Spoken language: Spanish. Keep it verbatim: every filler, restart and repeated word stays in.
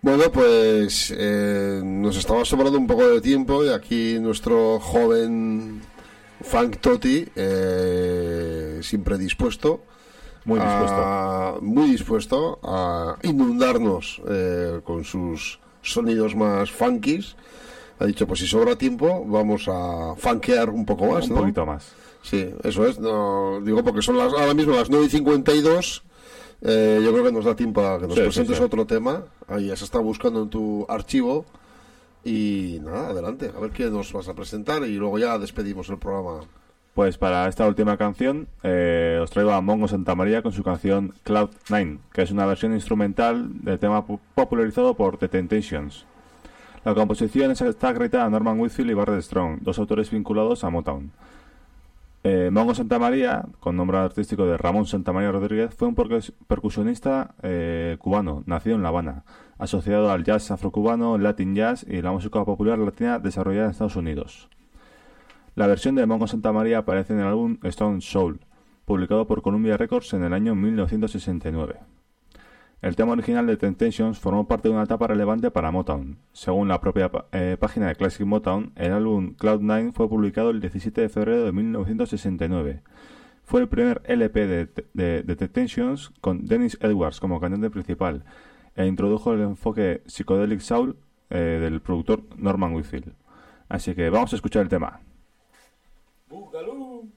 Bueno, pues eh, nos estaba sobrando un poco de tiempo y aquí nuestro joven Funk Toti, eh, siempre dispuesto, muy dispuesto, a, muy dispuesto a inundarnos eh, con sus sonidos más funkies. Ha dicho, pues si sobra tiempo, vamos a funkear un poco más, un ¿no? poquito más. Sí, eso es. No, digo porque son las ahora mismo las nueve y cincuenta y dos. Eh, yo creo que nos da tiempo a que nos sí, presentes sí, sí. otro tema. Ahí ya se está buscando en tu archivo. Y nada, adelante, a ver qué nos vas a presentar y luego ya despedimos el programa. Pues para esta última canción eh, os traigo a Mongo Santamaría con su canción Cloud Nine, que es una versión instrumental del tema popularizado por The Temptations. La composición está acreditada a Norman Whitfield y Barrett Strong, dos autores vinculados a Motown. Eh, Mongo Santamaría, con nombre artístico de Ramón Santamaría Rodríguez, fue un percusionista eh, cubano, nacido en La Habana, asociado al jazz afrocubano, Latin jazz y la música popular latina desarrollada en Estados Unidos. La versión de Mongo Santamaría aparece en el álbum Stone Soul, publicado por Columbia Records en el año mil novecientos sesenta y nueve. El tema original de Temptations formó parte de una etapa relevante para Motown. Según la propia eh, página de Classic Motown, el álbum Cloud Nine fue publicado el diecisiete de febrero de mil novecientos sesenta y nueve. Fue el primer L P de, de, de Temptations con Dennis Edwards como cantante principal e introdujo el enfoque psychedelic soul eh, del productor Norman Whitfield. Así que vamos a escuchar el tema. Boogaloo.